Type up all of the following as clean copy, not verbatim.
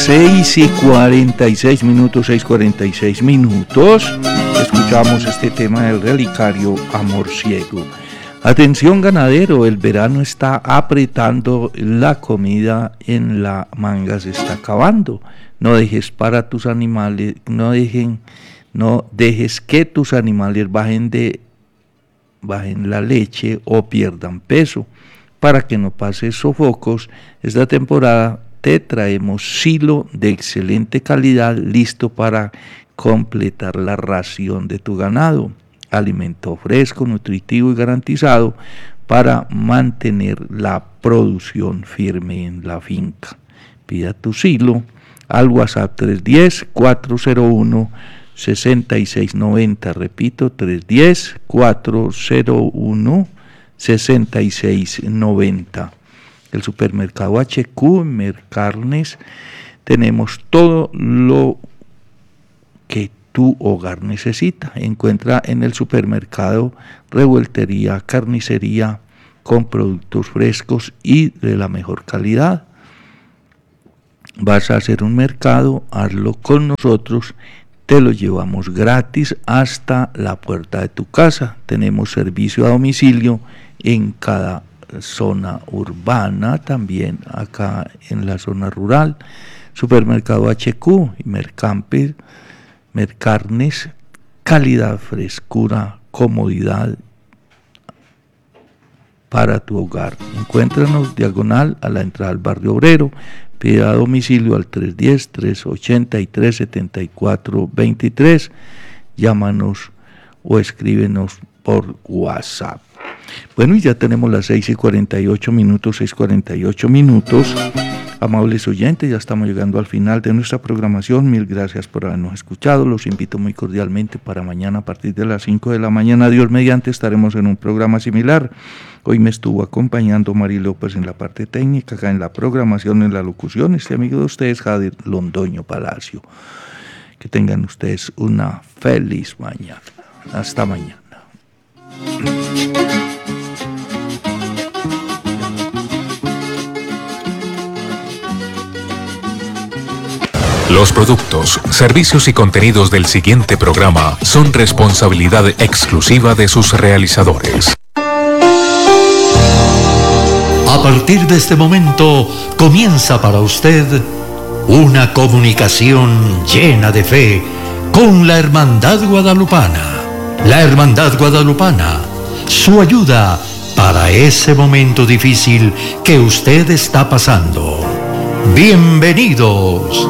6:46 minutos, 6:46 minutos. Escuchamos este tema del relicario Amor Ciego. Atención ganadero, el verano está apretando, la comida en la manga se está acabando. No dejes para tus animales, no dejes que tus animales bajen la leche o pierdan peso. Para que no pases sofocos, esta temporada te traemos silo de excelente calidad listo para completar la ración de tu ganado. Alimento fresco, nutritivo y garantizado para mantener la producción firme en la finca. Pida tu silo al WhatsApp 310-401-6690. Repito, 310-401-6690. El supermercado HQ, Mercarnes, tenemos todo lo que tu hogar necesita. Encuentra en el supermercado revueltería, carnicería con productos frescos y de la mejor calidad. Vas a hacer un mercado, hazlo con nosotros, te lo llevamos gratis hasta la puerta de tu casa. Tenemos servicio a domicilio en cada zona urbana, también acá en la zona rural. Supermercado HQ y Mercarnes, calidad, frescura, comodidad para tu hogar. Encuéntranos diagonal a la entrada al barrio obrero. Pide a domicilio al 310-383-7423. Llámanos o escríbenos por WhatsApp. Bueno, y ya tenemos las 6:48 minutos, 6:48 minutos. Amables oyentes, ya estamos llegando al final de nuestra programación. Mil gracias por habernos escuchado. Los invito muy cordialmente para mañana a partir de las 5 de la mañana. Dios mediante, estaremos en un programa similar. Hoy me estuvo acompañando Mari López en la parte técnica, acá en la programación, en la locución, este amigo de ustedes, Javier Londoño Palacio. Que tengan ustedes una feliz mañana. Hasta mañana. Los productos, servicios y contenidos del siguiente programa son responsabilidad exclusiva de sus realizadores. A partir de este momento comienza para usted una comunicación llena de fe con la Hermandad Guadalupana. La Hermandad Guadalupana, su ayuda para ese momento difícil que usted está pasando. Bienvenidos.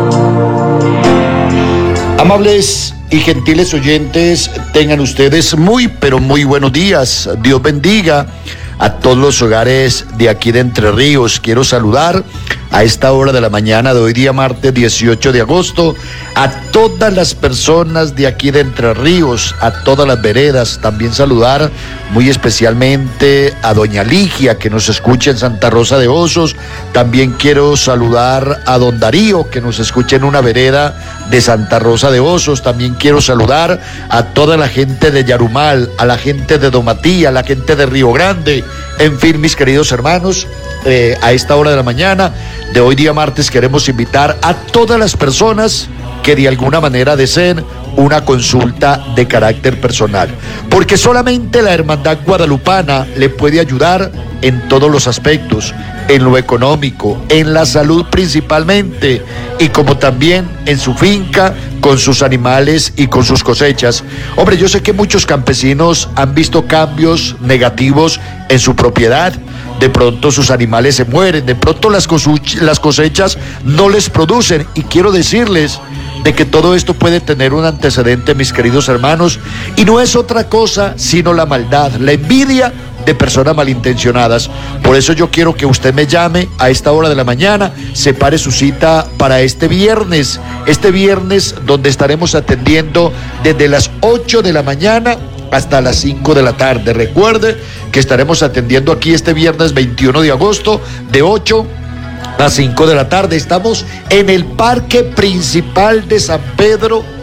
Amables y gentiles oyentes, tengan ustedes muy, pero muy buenos días. Dios bendiga a todos los hogares de aquí de Entre Ríos. Quiero saludar a esta hora de la mañana de hoy día martes 18 de agosto a todas las personas de aquí de Entre Ríos, a todas las veredas. También saludar muy especialmente a doña Ligia, que nos escucha en Santa Rosa de Osos. También quiero saludar a don Darío, que nos escucha en una vereda de Santa Rosa de Osos. También quiero saludar a toda la gente de Yarumal, a la gente de Domatía, a la gente de Río Grande. En fin, mis queridos hermanos, a esta hora de la mañana de hoy día martes queremos invitar a todas las personas que de alguna manera deseen una consulta de carácter personal, porque solamente la Hermandad Guadalupana le puede ayudar en todos los aspectos, en lo económico, en la salud principalmente, y como también en su finca, con sus animales y con sus cosechas. Hombre, yo sé que muchos campesinos han visto cambios negativos en su propiedad. De pronto sus animales se mueren, de pronto las cosechas no les producen, y quiero decirles de que todo esto puede tener un antecedente, mis queridos hermanos, y no es otra cosa sino la maldad, la envidia de personas malintencionadas. Por eso yo quiero que usted me llame a esta hora de la mañana, separe su cita para este viernes donde estaremos atendiendo desde las 8 de la mañana hasta las 5 de la tarde. Recuerde que estaremos atendiendo aquí este viernes 21 de agosto de 8 a 5 de la tarde. Estamos en el Parque Principal de San Pedro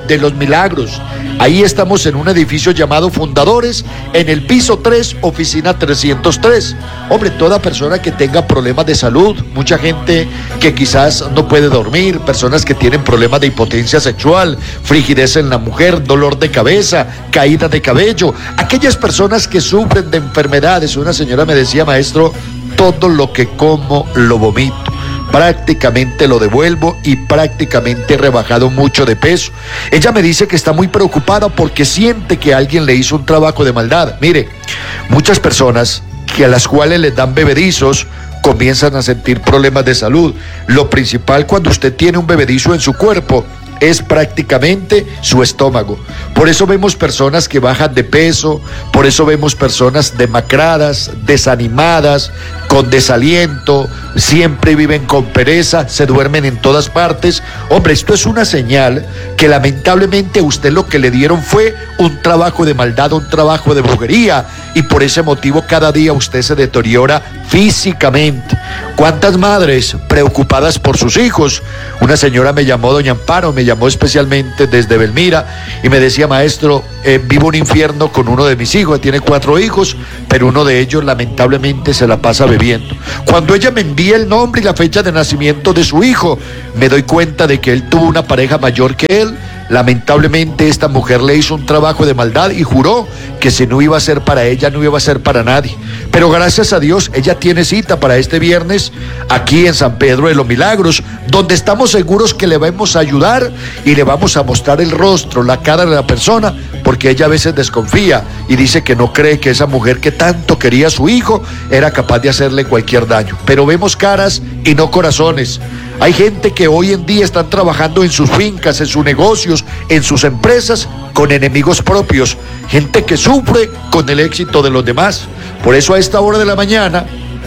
de los Milagros. Ahí estamos en un edificio llamado Fundadores, en el piso 3, oficina 303. Hombre, toda persona que tenga problemas de salud, mucha gente que quizás no puede dormir, personas que tienen problemas de impotencia sexual, frigidez en la mujer, dolor de cabeza, caída de cabello, aquellas personas que sufren de enfermedades. Una señora me decía: maestro, todo lo que como lo vomito, prácticamente lo devuelvo y prácticamente he rebajado mucho de peso. Ella me dice que está muy preocupada porque siente que alguien le hizo un trabajo de maldad. Mire, muchas personas que a las cuales les dan bebedizos comienzan a sentir problemas de salud. Lo principal cuando usted tiene un bebedizo en su cuerpo es prácticamente su estómago. Por eso vemos personas que bajan de peso, por eso vemos personas demacradas, desanimadas, con desaliento, siempre viven con pereza, se duermen en todas partes. Hombre, esto es una señal que lamentablemente a usted lo que le dieron fue un trabajo de maldad, un trabajo de brujería, y por ese motivo cada día usted se deteriora físicamente. ¿Cuántas madres preocupadas por sus hijos? Una señora me llamó, doña Amparo, me llamó especialmente desde Belmira y me decía: maestro, vivo un infierno con uno de mis hijos. Tiene 4 hijos, pero uno de ellos lamentablemente se la pasa bebiendo. Cuando ella me envía el nombre y la fecha de nacimiento de su hijo, me doy cuenta de que él tuvo una pareja mayor que él. Lamentablemente esta mujer le hizo un trabajo de maldad y juró que si no iba a ser para ella, no iba a ser para nadie. Pero gracias a Dios, ella tiene cita para este viernes aquí en San Pedro de los Milagros, donde estamos seguros que le vamos a ayudar y le vamos a mostrar el rostro, la cara de la persona, porque ella a veces desconfía y dice que no cree que esa mujer que tanto quería a su hijo era capaz de hacerle cualquier daño. Pero vemos caras y no corazones. Hay gente que hoy en día están trabajando en sus fincas, en sus negocios, en sus empresas, con enemigos propios. Gente que sufre con el éxito de los demás. Por eso a esta hora de la mañana,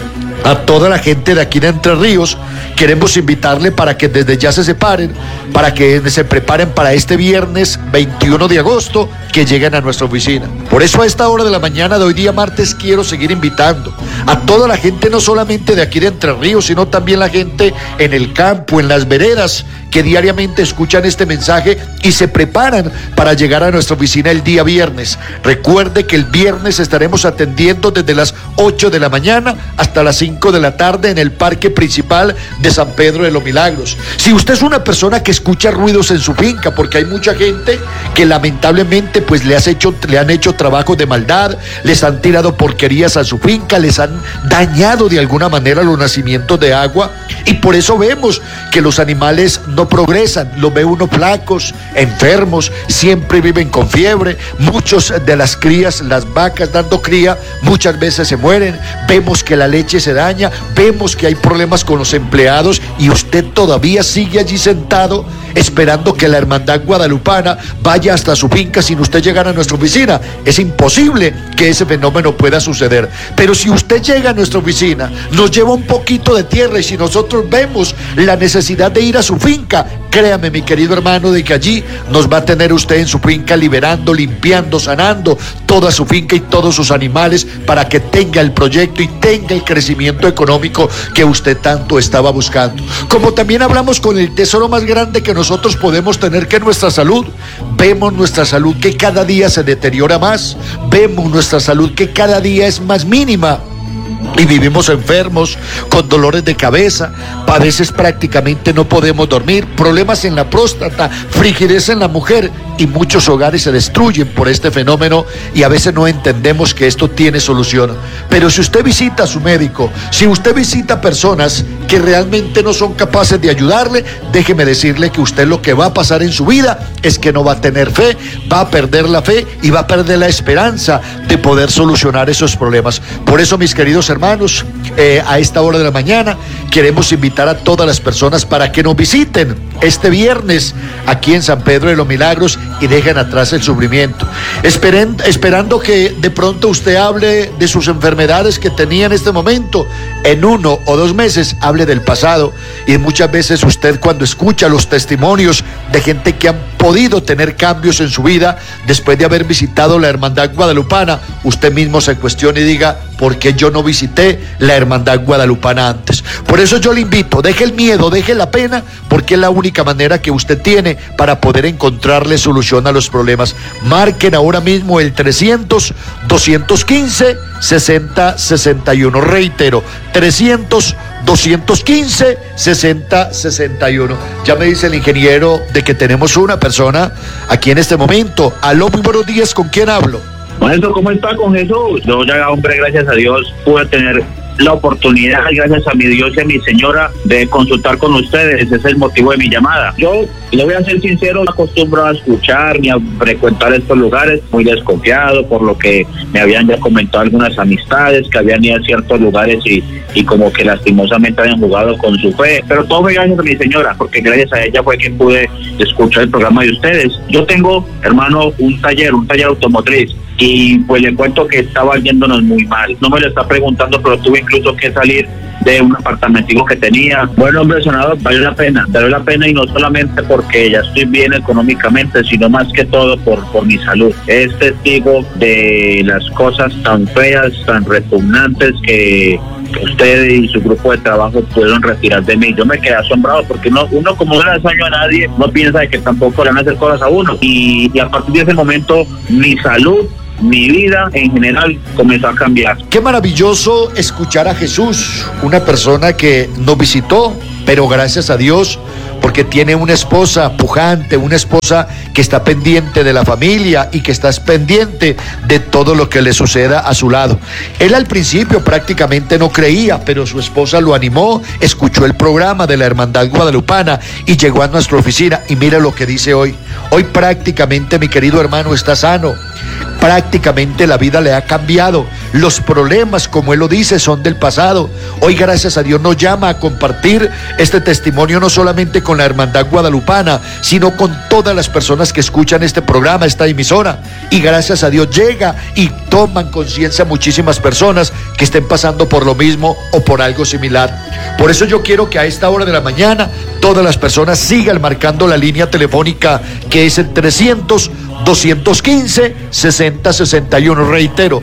a toda la gente de aquí de Entre Ríos, queremos invitarle para que desde ya se separen, para que se preparen para este viernes 21 de agosto, que lleguen a nuestra oficina. Por eso a esta hora de la mañana de hoy día martes quiero seguir invitando a toda la gente, no solamente de aquí de Entre Ríos, sino también la gente en el campo, en las veredas, que diariamente escuchan este mensaje y se preparan para llegar a nuestra oficina el día viernes. Recuerde que el viernes estaremos atendiendo desde las 8 de la mañana hasta las 5 de la tarde en el parque principal de San Pedro de los Milagros. Si usted es una persona que escucha ruidos en su finca, porque hay mucha gente que lamentablemente pues le han hecho trabajos de maldad, les han tirado porquerías a su finca, les han dañado de alguna manera los nacimientos de agua, y por eso vemos que los animales no progresan. Los ve uno flacos, enfermos, siempre viven con fiebre. Muchos de las crías, las vacas dando cría, muchas veces se mueren. Vemos que la leche se daña, vemos que hay problemas con los empleados, y usted todavía sigue allí sentado esperando que la Hermandad Guadalupana vaya hasta su finca sin usted llegar a nuestra oficina. Es imposible que ese fenómeno pueda suceder. Pero si usted llega a nuestra oficina, nos lleva un poquito de tierra, y si nosotros vemos la necesidad de ir a su finca, créame, mi querido hermano, de que allí nos va a tener usted en su finca liberando, limpiando, sanando toda su finca y todos sus animales, para que tenga el proyecto y tenga el crecimiento económico que usted tanto estaba buscando. Como también hablamos con el tesoro más grande que nosotros podemos tener, que es nuestra salud. Vemos nuestra salud que cada día se deteriora más, vemos nuestra salud que cada día es más mínima, y vivimos enfermos, con dolores de cabeza, a veces prácticamente no podemos dormir, problemas en la próstata, frigidez en la mujer, y muchos hogares se destruyen por este fenómeno, y a veces no entendemos que esto tiene solución. Pero si usted visita a su médico, si usted visita personas que realmente no son capaces de ayudarle, déjeme decirle que usted lo que va a pasar en su vida es que no va a tener fe, va a perder la fe y va a perder la esperanza de poder solucionar esos problemas. Por eso, mis queridos hermanos, a esta hora de la mañana queremos invitar a todas las personas para que nos visiten este viernes aquí en San Pedro de los Milagros y dejen atrás el sufrimiento. Esperando que de pronto usted hable de sus enfermedades que tenía en este momento. En 1 o 2 meses hable del pasado, y muchas veces usted, cuando escucha los testimonios de gente que han podido tener cambios en su vida después de haber visitado la Hermandad Guadalupana, usted mismo se cuestione y diga: ¿por qué yo no visité la Hermandad Guadalupana antes? Por eso yo le invito, deje el miedo, deje la pena, porque es la única única manera que usted tiene para poder encontrarle solución a los problemas. Marquen ahora mismo el 300-215-6061. Reitero, 300-215-6061. Ya me dice el ingeniero de que tenemos una persona aquí en este momento. Aló, muy buenos días, ¿con quién hablo? Maestro, ¿cómo está con Jesús? Yo ya, hombre, gracias a Dios, pude tener la oportunidad, gracias a mi Dios y a mi señora, de consultar con ustedes. Ese es el motivo de mi llamada. Yo, le voy a ser sincero, no acostumbro a escuchar ni a frecuentar estos lugares, muy desconfiado por lo que me habían ya comentado algunas amistades que habían ido a ciertos lugares y como que lastimosamente habían jugado con su fe, pero todo fue gracias a mi señora, porque gracias a ella fue que pude escuchar el programa de ustedes. Yo tengo, hermano, un taller automotriz, y pues le cuento que estaba yéndonos muy mal. No me lo está preguntando, pero tuve incluso que salir de un apartamentico que tenía. Bueno, hombre, senador, valió la pena, y no solamente porque ya estoy bien económicamente, sino más que todo por mi salud. Es testigo de las cosas tan feas, tan repugnantes que usted y su grupo de trabajo pudieron retirar de mí. Yo me quedé asombrado porque uno como no le hace daño a nadie, no piensa de que tampoco le van a hacer cosas a uno. Y a partir de ese momento, mi salud, mi vida en general comenzó a cambiar. Qué maravilloso escuchar a Jesús, una persona que nos visitó, pero gracias a Dios, porque tiene una esposa pujante, una esposa que está pendiente de la familia y que está pendiente de todo lo que le suceda a su lado. Él al principio prácticamente no creía, pero su esposa lo animó, escuchó el programa de la Hermandad Guadalupana y llegó a nuestra oficina, y mira lo que dice hoy. Hoy prácticamente mi querido hermano está sano. Prácticamente la vida le ha cambiado. Los problemas, como él lo dice, son del pasado. Hoy, gracias a Dios, nos llama a compartir este testimonio no solamente con la Hermandad Guadalupana, sino con todas las personas que escuchan este programa, esta emisora. Y gracias a Dios llega y toman conciencia muchísimas personas que estén pasando por lo mismo o por algo similar. Por eso yo quiero que a esta hora de la mañana todas las personas sigan marcando la línea telefónica, que es el 300-215-6061. Reitero,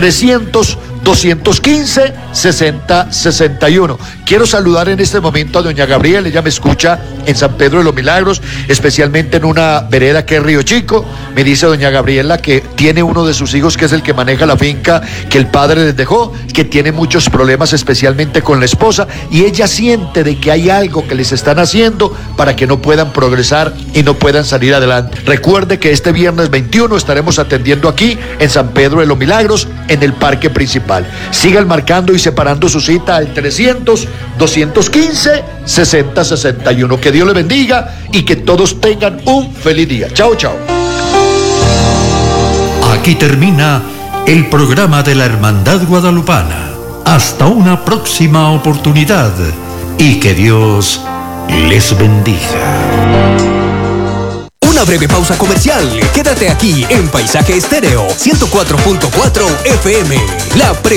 300-215-6061. Quiero saludar en este momento a doña Gabriela. Ella me escucha en San Pedro de los Milagros, especialmente en una vereda que es Río Chico. Me dice doña Gabriela que tiene uno de sus hijos que es el que maneja la finca que el padre les dejó, que tiene muchos problemas especialmente con la esposa, y ella siente de que hay algo que les están haciendo para que no puedan progresar y no puedan salir adelante. Recuerde que este viernes 21 estaremos atendiendo aquí en San Pedro de los Milagros, en el parque principal. Sigan marcando y separando su cita al 300-215-6061. Que Dios le bendiga y que todos tengan un feliz día. Chao, chao. Aquí termina el programa de la Hermandad Guadalupana. Hasta una próxima oportunidad y que Dios les bendiga. Una breve pausa comercial. Quédate aquí en Paisaje Estéreo 104.4 FM. La